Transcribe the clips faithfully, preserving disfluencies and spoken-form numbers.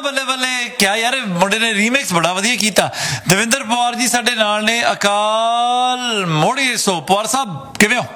ਬੱਲੇ ਬੱਲੇ ਕਿਆ ਯਾਰ ਮੁੰਡੇ ਨੇ ਰੀਮਿਕਸ ਬੜਾ ਵਧੀਆ ਕੀਤਾ। ਦਵਿੰਦਰ ਪਵਾਰ ਜੀ ਸਾਡੇ ਨਾਲ ਨੇ ਅਕਾਲ ਮੋੜੀ ਸੋ ਪਵਾਰ ਸਾਹਿਬ ਕਿਵੇਂ ਹੋ?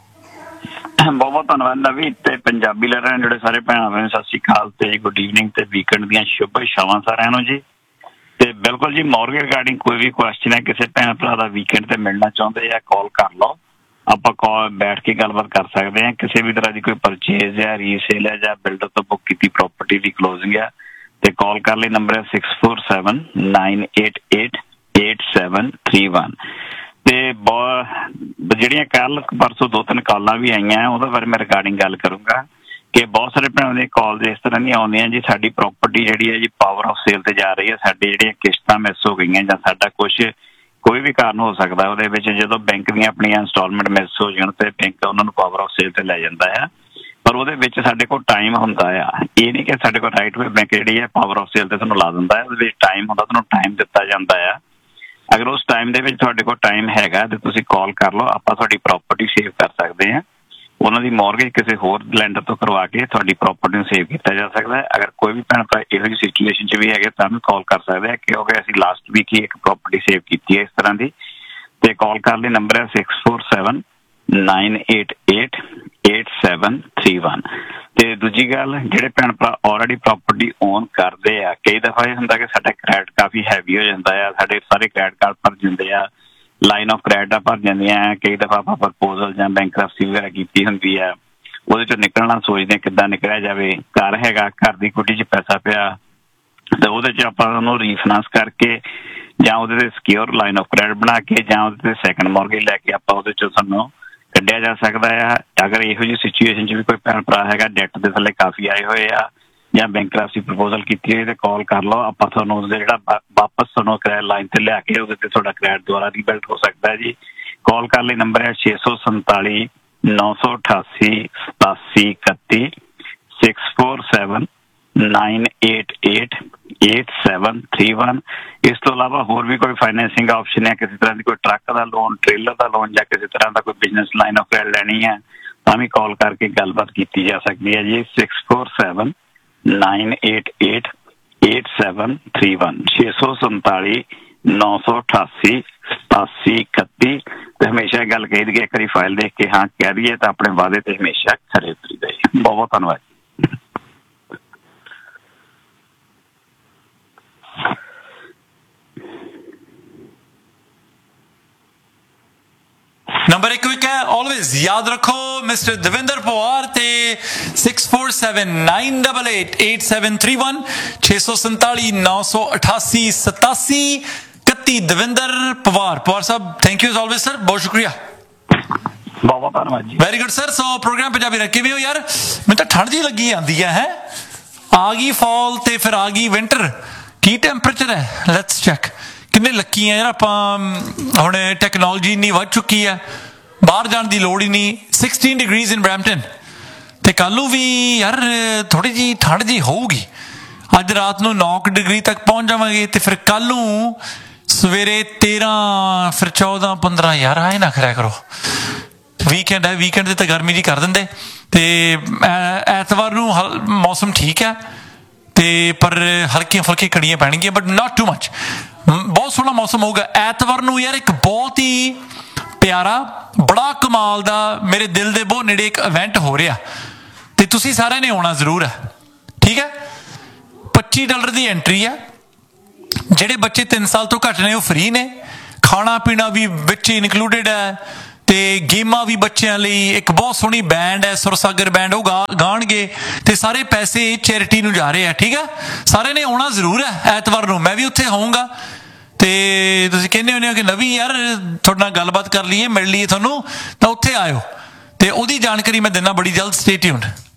ਬਹੁਤ ਬਹੁਤ ਧੰਨਵਾਦ ਨਵੀ ਤੇ ਪੰਜਾਬੀ ਲਹਿਰਾਂ ਜਿਹੜੇ ਸਾਰੇ ਭੈਣਾਂ ਭੈਣ ਸਤਿ ਸ਼੍ਰੀ ਅਕਾਲ ਤੇ ਗੁੱਡ ਈਵਨਿੰਗ ਤੇ ਵੀਕਐਂਡ ਦੀਆਂ ਸ਼ੁਭ ਇਛਾਵਾਂ ਸਾਰਿਆਂ ਨੂੰ ਜੀ। ਤੇ ਬਿਲਕੁਲ ਜੀ ਮੌਰਗੇਜ ਰਿਗਾਰਡਿੰਗ ਕੋਈ ਵੀ ਕੁਐਸਚਨ ਹੈ ਕਿਸੇ ਭੈਣ ਭਰਾ ਦਾ ਵੀਕਐਂਡ ਤੇ ਮਿਲਣਾ ਚਾਹੁੰਦੇ ਆ ਕਾਲ ਕਰ ਲਓ, ਆਪਾਂ ਕਾਲ ਬੈਠ ਕੇ ਗੱਲਬਾਤ ਕਰ ਸਕਦੇ ਹਾਂ। ਕਿਸੇ ਵੀ ਤਰ੍ਹਾਂ ਦੀ ਕੋਈ ਪਰਚੇਜ਼ ਹੈ ਰੀਸੇਲ ਹੈ ਜਾਂ ਬਿਲਡਰ ਤੋਂ ਬੁੱਕ ਕੀਤੀ ਪ੍ਰੋਪਰਟੀ ਦੀ ਕਲੋਜ਼ਿੰਗ ਹੈ ਤੇ ਕਾਲ ਕਰ ਲਈ ਨੰਬਰ ਹੈ six four seven nine eight eight eight seven three one. ਤੇ ਬਹੁਤ ਜਿਹੜੀਆਂ ਕੱਲ ਪਰਸੋਂ ਦੋ ਤਿੰਨ ਕਾਲਾਂ ਵੀ ਆਈਆਂ ਉਹਦੇ ਬਾਰੇ ਮੈਂ ਰਿਗਾਰਡਿੰਗ ਗੱਲ ਕਰੂੰਗਾ ਕਿ ਬਹੁਤ ਸਾਰੇ ਭੈਣਾਂ ਦੀਆਂ ਕਾਲਸ ਇਸ ਤਰ੍ਹਾਂ ਦੀਆਂ ਆਉਂਦੀਆਂ ਜੀ ਸਾਡੀ ਪ੍ਰੋਪਰਟੀ ਜਿਹੜੀ ਹੈ ਜੀ ਪਾਵਰ ਆਫ ਸੇਲ ਤੇ ਜਾ ਰਹੀ ਹੈ, ਸਾਡੀ ਜਿਹੜੀਆਂ ਕਿਸ਼ਤਾਂ ਮਿਸ ਹੋ ਗਈਆਂ ਜਾਂ ਸਾਡਾ ਕੁਛ ਕੋਈ ਵੀ ਕਾਰਨ ਹੋ ਸਕਦਾ ਉਹਦੇ ਵਿੱਚ ਜਦੋਂ ਬੈਂਕ ਦੀਆਂ ਆਪਣੀਆਂ ਇੰਸਟਾਲਮੈਂਟ ਮਿਸ ਹੋ ਜਾਣ ਤੇ ਬੈਂਕ ਉਹਨਾਂ ਨੂੰ ਪਾਵਰ ਆਫ ਸੇਲ ਤੇ ਲੈ ਜਾਂਦਾ ਆ। ਪਰ ਉਹਦੇ ਵਿੱਚ ਸਾਡੇ ਕੋਲ ਟਾਈਮ ਹੁੰਦਾ ਆ, ਇਹ ਨਹੀਂ ਕਿ ਸਾਡੇ ਕੋਲ ਰਾਈਟ ਵੇ ਬੈਂਕ ਜਿਹੜੀ ਹੈ ਪਾਵਰ ਆਫ ਸੇਲ ਤੇ ਤੁਹਾਨੂੰ ਲਾ ਦਿੰਦਾ ਹੈ, ਉਹਦੇ ਵਿੱਚ ਟਾਈਮ ਹੁੰਦਾ, ਤੁਹਾਨੂੰ ਟਾਈਮ ਦਿੱਤਾ ਜਾਂਦਾ ਆ। ਅਗਰ ਉਸ ਟਾਈਮ ਦੇ ਵਿੱਚ ਤੁਹਾਡੇ ਕੋਲ ਟਾਈਮ ਹੈਗਾ ਤੇ ਤੁਸੀਂ ਕਾਲ ਕਰ ਲਓ, ਆਪਾਂ ਤੁਹਾਡੀ ਪ੍ਰੋਪਰਟੀ ਸੇਵ ਕਰ ਸਕਦੇ ਹਾਂ। ਉਹਨਾਂ ਦੀ ਮੌਰਗੇਜ ਕਿਸੇ ਹੋਰ ਲੈਂਡਰ ਤੋਂ ਕਰਵਾ ਕੇ ਤੁਹਾਡੀ ਪ੍ਰੋਪਰਟੀ ਨੂੰ ਸੇਵ ਕੀਤਾ ਜਾ ਸਕਦਾ ਹੈ। ਅਗਰ ਕੋਈ ਵੀ ਭੈਣ ਭਰਾ ਇਹੋ ਜਿਹੀ ਸਿਚੁਏਸ਼ਨ 'ਚ ਵੀ ਹੈਗੇ ਤਾਂ ਵੀ ਕਾਲ ਕਰ ਸਕਦੇ ਆ ਕਿਉਂਕਿ ਅਸੀਂ ਲਾਸਟ ਵੀਕ ਹੀ ਇੱਕ ਪ੍ਰੋਪਰਟੀ ਸੇਵ ਕੀਤੀ ਹੈ ਇਸ ਤਰ੍ਹਾਂ ਦੀ। ਤੇ ਕਾਲ ਕਰਨ ਲਈ ਨੰਬਰ ਹੈ six four seven nine eight eight eight seven three one. ਤੇ ਦੂਜੀ ਗੱਲ ਜਿਹੜੇ ਭੈਣ ਭਰਾ ਆਲਰੇਡੀ ਪ੍ਰੋਪਰਟੀ ਓਨ ਕਰਦੇ ਆ, ਕਈ ਦਫਾ ਇਹ ਹੁੰਦਾ ਕਿ ਸਾਡਾ ਕ੍ਰੈਡਿਟ ਕਾਫੀ ਹੈਵੀ ਹੋ ਜਾਂਦਾ ਆ, ਸਾਡੇ ਸਾਰੇ ਕ੍ਰੈਡਿਟ ਕਾਰਡ ਭਰ ਜਾਂਦੇ ਆ, ਲਾਈਨ ਆਫ ਕ੍ਰੈਡਿਟ ਭਰ ਜਾਂਦੀਆਂ। ਕਈ ਦਫਾ ਆਪਾਂ ਪ੍ਰਪੋਜ਼ਲ ਜਾਂ ਬੈਂਕਰਪਸੀ ਵਗੈਰਾ ਕੀਤੀ ਹੁੰਦੀ ਆ, ਉਹਦੇ ਚੋਂ ਨਿਕਲਣਾ ਸੋਚਦੇ ਕਿੱਦਾਂ ਨਿਕਲਿਆ ਜਾਵੇ। ਘਰ ਹੈਗਾ, ਘਰ ਦੀ ਕੁੱਟੀ 'ਚ ਪੈਸਾ ਪਿਆ ਤੇ ਉਹਦੇ 'ਚ ਆਪਾਂ ਉਹਨੂੰ ਰੀਫਾਈਨਾਂਸ ਕਰਕੇ ਜਾਂ ਉਹਦੇ ਤੇ ਸਿਕਿਉਰ ਲਾਈਨ ਆਫ ਕ੍ਰੈਡਿਟ ਬਣਾ ਕੇ ਜਾਂ ਉਹਦੇ ਤੇ ਸੈਕਿੰਡ ਮੌਰਗੇਜ ਲੈ ਕੇ ਆਪਾਂ ਉਹਦੇ 'ਚੋਂ ਸਾਨੂੰ ਕੱਢਿਆ ਜਾ ਸਕਦਾ ਆ। ਅਗਰ ਇਹੋ ਜਿਹੀ ਸਿਚੁਏਸ਼ਨ 'ਚ ਵੀ ਕੋਈ ਭੈਣ ਭਰਾ ਹੈਗਾ ਡੈਟ ਦੇ ਥੱਲੇ ਕਾਫੀ ਆਏ ਹੋਏ ਆ ਜਾਂ ਬੈਂਕਰਪਸੀ ਪ੍ਰਪੋਜ਼ਲ ਕੀਤੀ ਹੋਈ ਤੇ ਕਾਲ ਕਰ ਲਓ, ਆਪਾਂ ਤੁਹਾਨੂੰ ਉਹਦੇ ਜਿਹੜਾ ਵਾਪਸ ਤੁਹਾਨੂੰ ਕ੍ਰੈਡਿਟ ਲਾਈਨ ਤੇ ਲਿਆ ਕੇ ਉਹਦੇ ਤੇ ਤੁਹਾਡਾ ਕ੍ਰੈਡਿਟ ਦੁਆਰਾ ਰੀਬਿਲਡ ਹੋ ਸਕਦਾ ਹੈ ਜੀ। ਕਾਲ ਕਰ ਲਈ ਨੰਬਰ ਹੈ ਛੇ ਸੌ ਸੰਤਾਲੀ ਨੌ ਸੌ ਅਠਾਸੀ ਸਤਾਸੀ ਇਕੱਤੀ six four seven nine eight eight eight seven three one. ਇਸ ਤੋਂ ਇਲਾਵਾ ਹੋਰ ਵੀ ਕੋਈ ਫਾਈਨੈਂਸਿੰਗ ਆਪਸ਼ਨ ਹੈ, ਕਿਸੇ ਤਰ੍ਹਾਂ ਦੀ ਕੋਈ ਟਰੱਕ ਦਾ ਲੋਨ, ਟ੍ਰੇਲਰ ਦਾ ਲੋਨ ਜਾਂ ਕਿਸੇ ਤਰ੍ਹਾਂ ਦਾ ਕੋਈ ਬਿਜ਼ਨਸ ਲਾਈਨ ਆਫ ਕ੍ਰੈਡਿਟ ਲੈਣੀ ਹੈ ਤਾਂ ਵੀ ਕਾਲ ਕਰਕੇ ਗੱਲਬਾਤ ਕੀਤੀ ਜਾ ਸਕਦੀ ਹੈ ਜੀ। Six four seven nine eight eight eight seven three one ਛੇ ਸੌ ਸੰਤਾਲੀ ਨੌ ਸੌ ਅਠਾਸੀ ਸਤਾਸੀ ਇਕੱਤੀ। ਤੇ ਹਮੇਸ਼ਾ ਇਹ ਗੱਲ ਕਹੀ ਦੀ ਕਿ ਇੱਕ ਵਾਰੀ ਫਾਈਲ ਦੇਖ ਕੇ ਹਾਂ ਕਹਿ ਦਈਏ ਤਾਂ ਆਪਣੇ ਵਾਅਦੇ ਤੇ ਹਮੇਸ਼ਾ ਖਰੇ ਉਤਰੀਦਾ ਹੈ। ਬਹੁਤ ਬਹੁਤ ਧੰਨਵਾਦ। ਨੰਬਰ ਇੱਕ ਇੱਕ ਹੈ ਆਲਵੇਜ਼ ਯਾਦ ਰੱਖੋ ਮਿਸਟਰ ਦਵਿੰਦਰ ਪਵਾਰ ਤੇ six four seven nine double eight eight seven three one ਛੇ ਸੌ ਸੰਤਾਲੀ ਨੌ ਸੌ ਅਠਾਸੀ ਸਤਾਸੀ ਇਕੱਤੀ। ਦਵਿੰਦਰ ਪਵਾਰ ਪਵਾਰ ਸਾਹਿਬ ਥੈਂਕ ਯੂ ਆਲਵੇਜ਼ ਸਰ, ਬਹੁਤ ਸ਼ੁਕਰੀਆ। ਬਹੁਤ ਬਹੁਤ ਧੰਨਵਾਦ ਜੀ। Very good sir. ਸੋ ਪ੍ਰੋਗਰਾਮ ਪੰਜਾਬੀ ਰੱਖੇ ਵੀ ਹੋ ਯਾਰ, ਮੈਨੂੰ ਤਾਂ ਠੰਡ ਜਿਹੀ ਲੱਗੀ ਜਾਂਦੀ ਹੈ। ਹੈ ਆ ਗਈ ਫਾਲ ਤੇ ਫਿਰ ਆ ਗਈ ਵਿੰਟਰ, ਕੀ ਟੈਂਪਰੇਚਰ ਹੈ ਲੈਟਸ ਚੈੱਕ। ਕਿੰਨੇ ਲੱਕੀ ਆ ਯਾਰ ਆਪਾਂ, ਹੁਣ ਟੈਕਨੋਲੋਜੀ ਇੰਨੀ ਵੱਧ ਚੁੱਕੀ ਹੈ, ਬਾਹਰ ਜਾਣ ਦੀ ਲੋੜ ਹੀ ਨਹੀਂ। ਸਿਕਸਟੀਨ ਡਿਗਰੀਜ਼ ਇਨ ਬਰੈਂਪਟਨ ਤੇ ਕੱਲ ਨੂੰ ਵੀ ਯਾਰ ਥੋੜੀ ਜਿਹੀ ਠੰਡ ਜਿਹੀ ਹੋਊਗੀ। ਅੱਜ ਰਾਤ ਨੂੰ ਨੌ ਕੁ ਡਿਗਰੀ ਤੱਕ ਪਹੁੰਚ ਜਾਵਾਂਗੇ ਤੇ ਫਿਰ ਕੱਲ ਨੂੰ ਸਵੇਰੇ ਤੇਰਾਂ ਫਿਰ ਚੌਦਾਂ ਪੰਦਰਾਂ। ਯਾਰ ਆਏ ਨਾ ਕਰਿਆ ਕਰੋ, ਵੀਕਐਂਡ ਹੈ, ਵੀਕਐਂਡ ਦੇ ਤਾਂ ਗਰਮੀ ਜੀ ਕਰ ਦਿੰਦੇ। ਤੇ ਐਤਵਾਰ ਨੂੰ ਹਲ ਮੌਸਮ ਠੀਕ ਹੈ ਤੇ ਪਰ ਹਲਕੀਆਂ ਫੁਲਕੀਆਂ ਕੜੀਆਂ ਪੈਣਗੀਆਂ ਬਟ ਨਾਟ ਟੂ ਮਚ। ਬਹੁਤ ਸੋਹਣਾ ਮੌਸਮ ਹੋਊਗਾ ਐਤਵਾਰ ਨੂੰ ਯਾਰ। ਇੱਕ ਬਹੁਤ ਹੀ ਪਿਆਰਾ ਬੜਾ ਕਮਾਲ ਦਾ ਮੇਰੇ ਦਿਲ ਦੇ ਬਹੁਤ ਨੇੜੇ ਇੱਕ ਇਵੈਂਟ ਹੋ ਰਿਹਾ ਤੇ ਤੁਸੀਂ ਸਾਰਿਆਂ ਨੇ ਆਉਣਾ ਜ਼ਰੂਰ ਹੈ, ਠੀਕ ਹੈ। ਪੱਚੀ ਡਾਲਰ ਦੀ ਐਂਟਰੀ ਹੈ। ਜਿਹੜੇ ਬੱਚੇ ਤਿੰਨ ਸਾਲ ਤੋਂ ਘੱਟ ਨੇ ਉਹ ਫ੍ਰੀ ਨੇ, ਖਾਣਾ ਪੀਣਾ ਵੀ ਵਿੱਚ ਇਨਕਲੂਡਿਡ ਹੈ ਤੇ ਗੇਮਾਂ ਵੀ ਬੱਚਿਆਂ ਲਈ। ਇੱਕ ਬਹੁਤ ਸੋਹਣੀ ਬੈਂਡ ਹੈ ਸੁਰਸਾਗਰ ਬੈਂਡ, ਉਹ ਗਾ ਗਾਣਗੇ ਤੇ ਸਾਰੇ ਪੈਸੇ ਚੈਰਿਟੀ ਨੂੰ ਜਾ ਰਹੇ ਆ, ਠੀਕ ਹੈ। ਸਾਰਿਆਂ ਨੇ ਆਉਣਾ ਜ਼ਰੂਰ ਹੈ ਐਤਵਾਰ ਨੂੰ, ਮੈਂ ਵੀ ਉੱਥੇ ਹੋਊਂਗਾ। ਤੇ ਤੁਸੀਂ ਕਹਿੰਦੇ ਹੁੰਦੇ ਹੋ ਕਿ ਨਵੀਂ ਯਾਰ ਤੁਹਾਡੇ ਨਾਲ ਗੱਲਬਾਤ ਕਰ ਲਈਏ, ਮਿਲ ਲਈਏ ਤੁਹਾਨੂੰ, ਤਾਂ ਉੱਥੇ ਆਇਓ ਤੇ ਉਹਦੀ ਜਾਣਕਾਰੀ ਮੈਂ ਦਿੰਦਾ ਬੜੀ ਜਲਦ। Stay tuned.